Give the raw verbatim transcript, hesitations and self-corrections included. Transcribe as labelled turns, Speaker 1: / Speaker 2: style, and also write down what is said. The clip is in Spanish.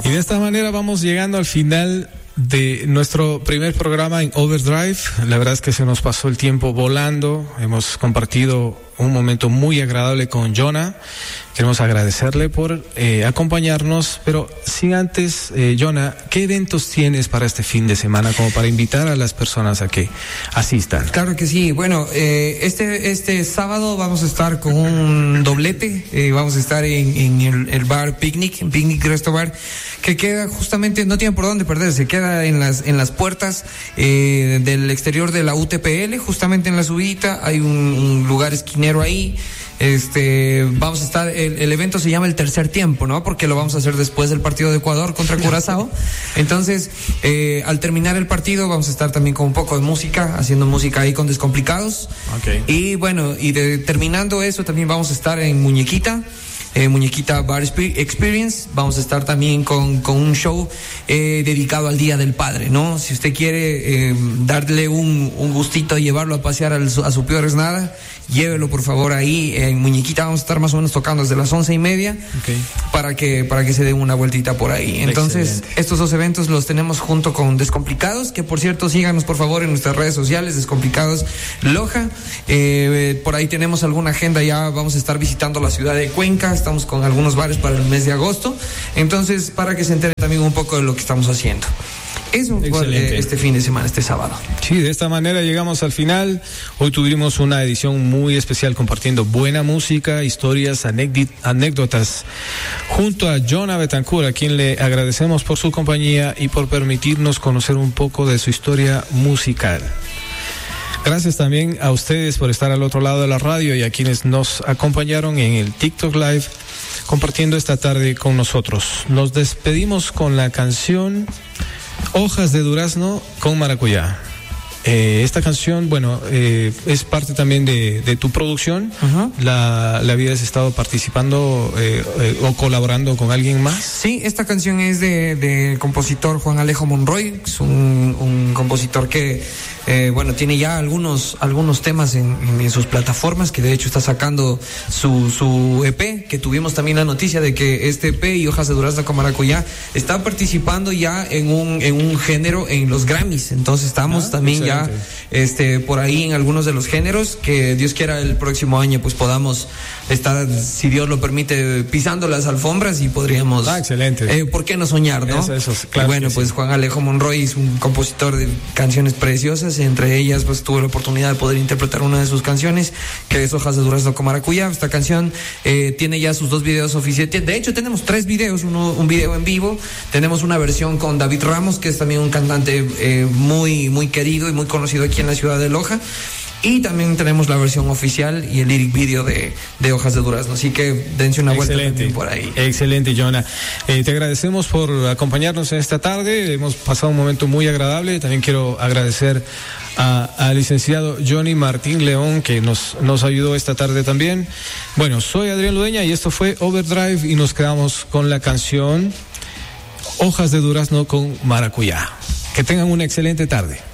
Speaker 1: Y de esta manera vamos llegando al final de nuestro primer programa en Overdrive. La verdad es que se nos pasó el tiempo volando. Hemos compartido un momento muy agradable con Jonah. Queremos agradecerle por eh, acompañarnos, pero sin antes, eh, Jonah, ¿qué eventos tienes para este fin de semana como para invitar a las personas a que asistan?
Speaker 2: Claro que sí. Bueno, eh, este este sábado vamos a estar con un doblete. Eh, vamos a estar en, en el, el bar Picnic, en Picnic Resto Bar, que queda justamente, no tiene por dónde perderse, queda en las en las puertas eh, del exterior de la U T P L, justamente en la subida. Hay un, un lugar esquinero ahí. Este, vamos a estar, el, el evento se llama el tercer tiempo, ¿no? Porque lo vamos a hacer después del partido de Ecuador contra Curazao. Entonces, eh, al terminar el partido vamos a estar también con un poco de música, haciendo música ahí con Descomplicados.
Speaker 1: Okay.
Speaker 2: Y bueno, y de, terminando eso también vamos a estar en Muñequita. Eh, Muñequita Bar Experience. Vamos a estar también con, con un show eh, dedicado al Día del Padre, ¿no? Si usted quiere eh, darle un, un gustito, llevarlo a pasear al, a su peor es nada, llévelo por favor ahí en Muñequita. Vamos a estar más o menos tocando desde las once y media, okay, para que para que se den una vueltita por ahí. Entonces, excelente. Estos dos eventos los tenemos junto con Descomplicados, que por cierto síganos por favor en nuestras redes sociales, Descomplicados Loja. Eh, por ahí tenemos alguna agenda, ya vamos a estar visitando la ciudad de Cuenca. Estamos con algunos bares para el mes de agosto. Entonces, para que se enteren también un poco de lo que estamos haciendo. Eso por eh, este fin de semana, este sábado.
Speaker 1: Sí, de esta manera llegamos al final. Hoy tuvimos una edición muy especial compartiendo buena música, historias, anécdotas, junto a Jonah Betancourt, a quien le agradecemos por su compañía y por permitirnos conocer un poco de su historia musical. Gracias también a ustedes por estar al otro lado de la radio y a quienes nos acompañaron en el TikTok Live compartiendo esta tarde con nosotros. Nos despedimos con la canción Hojas de Durazno con Maracuyá. Eh, esta canción, bueno, eh, es parte también de, de tu producción. Uh-huh. La, ¿La habías estado participando eh, eh, o colaborando con alguien más?
Speaker 2: Sí, esta canción es de, de compositor Juan Alejo Monroy. Es un, un compositor que, eh, bueno, tiene ya algunos algunos temas en, en, en sus plataformas, que de hecho está sacando su, su E P, que tuvimos también la noticia de que este E P y Hojas de Durazno con Maracuyá está participando ya en un, en un género en los Grammys. Entonces estamos ah, también excelente. ya este por ahí en algunos de los géneros, que Dios quiera el próximo año pues podamos estar, si Dios lo permite, pisando las alfombras y podríamos
Speaker 1: ah excelente
Speaker 2: eh, ¿por qué no soñar, no?
Speaker 1: Eso, eso, claro,
Speaker 2: y bueno, pues sí. Juan Alejo Monroy es un compositor de canciones preciosas, entre ellas pues tuve la oportunidad de poder interpretar una de sus canciones, que es Hojas de Durazno con Maracuyá. Esta canción eh, tiene ya sus dos videos oficiales, de hecho tenemos tres videos, uno un video en vivo, tenemos una versión con David Ramos, que es también un cantante eh, muy muy querido y muy conocido aquí en la ciudad de Loja. Y también tenemos la versión oficial y el lyric video de, de Hojas de Durazno. Así que dense una vuelta también por ahí.
Speaker 1: Excelente, Jonah. Eh, te agradecemos por acompañarnos en esta tarde. Hemos pasado un momento muy agradable. También quiero agradecer al licenciado Johnny Martín León, que nos, nos ayudó esta tarde también. Bueno, soy Adrián Ludeña y esto fue Overdrive y nos quedamos con la canción Hojas de Durazno con Maracuyá. Que tengan una excelente tarde.